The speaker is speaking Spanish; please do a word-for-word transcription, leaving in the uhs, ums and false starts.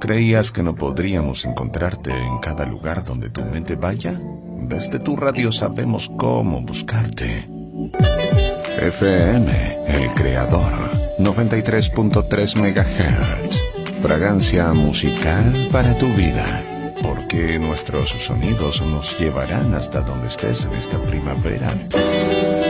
¿Creías que no podríamos encontrarte en cada lugar donde tu mente vaya? Desde tu radio sabemos cómo buscarte. F M, El Creador, noventa y tres punto tres megahertz. Fragancia musical para tu vida. Porque nuestros sonidos nos llevarán hasta donde estés en esta primavera.